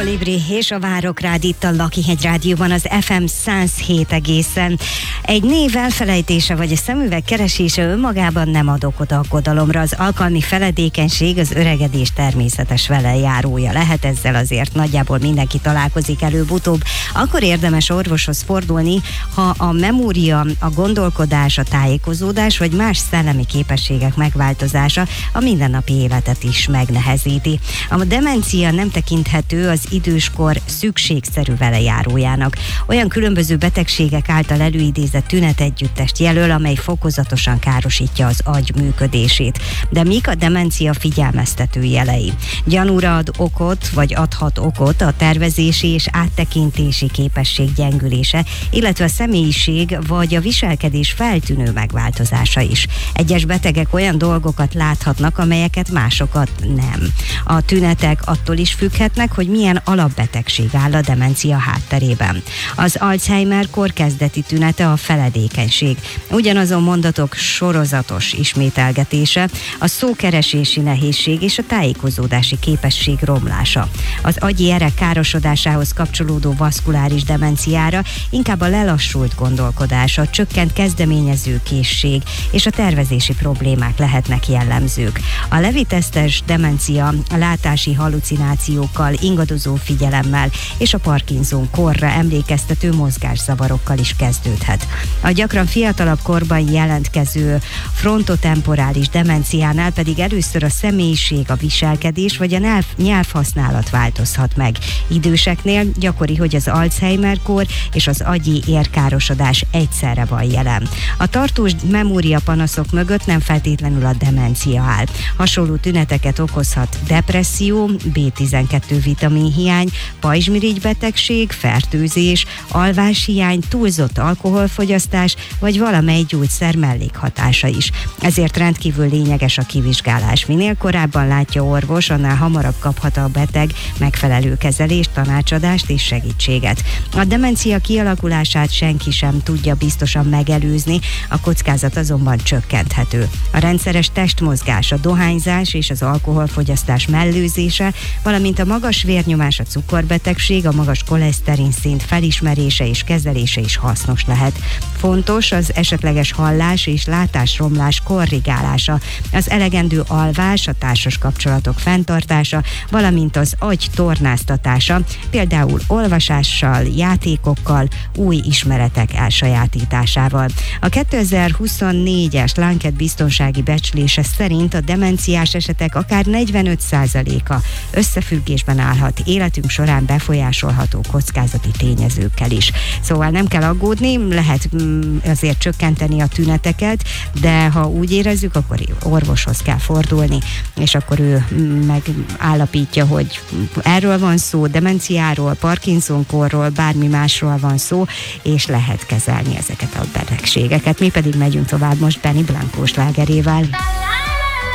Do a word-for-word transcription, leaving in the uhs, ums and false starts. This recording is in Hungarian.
Kolibri és a Várok rád itt a Lakihegy Rádióban, az ef em száz hét egészen. Egy név elfelejtése vagy a szemüveg keresése önmagában nem ad okot aggodalomra. Az alkalmi feledékenység az öregedés természetes velejárója lehet, ezzel azért nagyjából mindenki találkozik előbb-utóbb. Akkor érdemes orvoshoz fordulni, ha a memória, a gondolkodás, a tájékozódás vagy más szellemi képességek megváltozása a mindennapi életet is megnehezíti. A demencia nem tekinthető az időskor szükségszerű velejárójának. Olyan különböző betegségek által előidézett tünetegyüttest jelöl, amely fokozatosan károsítja az agy működését. De mik a demencia figyelmeztető jelei? Gyanúra ad okot, vagy adhat okot a tervezési és áttekintési képesség gyengülése, illetve a személyiség vagy a viselkedés feltűnő megváltozása is. Egyes betegek olyan dolgokat láthatnak, amelyeket másokat nem. A tünetek attól is függhetnek, hogy milyen alapbetegség áll a demencia hátterében. Az Alzheimer-kor kezdeti tünete a feledékenység. Ugyanazon mondatok sorozatos ismételgetése, a szókeresési nehézség és a tájékozódási képesség romlása. Az agyi erek károsodásához kapcsolódó vaszkuláris demenciára inkább a lelassult gondolkodás, a csökkent kezdeményező készség és a tervezési problémák lehetnek jellemzők. A levitesztes demencia a látási hallucinációkkal, ingadozó figyelemmel és a Parkinson-korra emlékeztető mozgászavarokkal is kezdődhet. A gyakran fiatalabb korban jelentkező frontotemporális demenciánál pedig először a személyiség, a viselkedés vagy a nyelv, nyelvhasználat változhat meg. Időseknél gyakori, hogy az Alzheimer-kor és az agyi érkárosodás egyszerre van jelen. A tartós memóriapanaszok mögött nem feltétlenül a demencia áll. Hasonló tüneteket okozhat depresszió, bé tizenkettő vitaminhiány, pajzsmirigybetegség, fertőzés, alváshiány, túlzott alkoholfogyasztás vagy valamely gyógyszer mellékhatása is. Ezért rendkívül lényeges a kivizsgálás. Minél korábban látja orvos, annál hamarabb kaphat a beteg megfelelő kezelést, tanácsadást és segítséget. A demencia kialakulását senki sem tudja biztosan megelőzni, a kockázat azonban csökkenthető. A rendszeres testmozgás, a dohányzás és az alkoholfogyasztás mellőzése, valamint a magas vérnyomás, a cukorbetegség, a magas koleszterin szint felismerése és kezelése is hasznos lehet. Fontos az esetleges hallás és látásromlás korrigálása, az elegendő alvás, a társas kapcsolatok fenntartása, valamint az agy tornáztatása, például olvasással, játékokkal, új ismeretek elsajátításával. A kétezer-huszonnégyes Lancet biztonsági becslése szerint a demenciás esetek akár negyvenöt százaléka összefüggésben állhat életünk során befolyásolható kockázati tényezőkkel is. Szóval nem kell aggódni, lehet azért csökkenteni a tüneteket, de ha úgy érezzük, akkor orvoshoz kell fordulni, és akkor ő megállapítja, hogy erről van szó, demenciáról, Parkinson-korról, bármi másról van szó, és lehet kezelni ezeket a betegségeket. Mi pedig megyünk tovább most Benny Blanco slágerével.